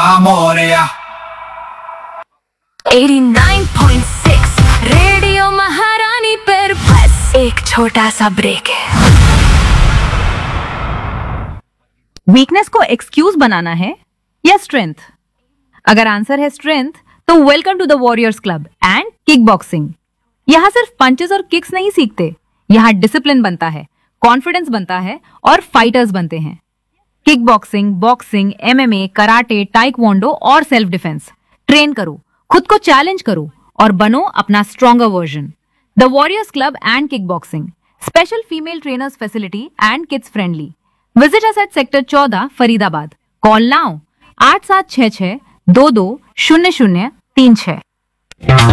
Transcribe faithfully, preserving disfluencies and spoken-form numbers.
Moria. eighty-nine point six radio महारानी पर बस एक छोटा सा ब्रेक है। वीकनेस को एक्सक्यूज बनाना है या स्ट्रेंथ? अगर आंसर है स्ट्रेंथ तो welcome to the warriors club and kick boxing. यहाँ सिर्फ पंचेस और किक्स नहीं सीखते, यहाँ डिसिप्लिन बनता है, कॉन्फिडेंस बनता है और फाइटर्स बनते हैं। Kick boxing, boxing, MMA, karate, taekwondo और सेल्फ डिफेंस ट्रेन करो, खुद को चैलेंज करो और बनो अपना stronger version. The warriors club and kick boxing, special female trainers facility and kids friendly. Visit us at sector चौदह, फरीदाबाद। कॉल नाउ आठ सात छह छह दो दो शून्य शून्य तीन छह।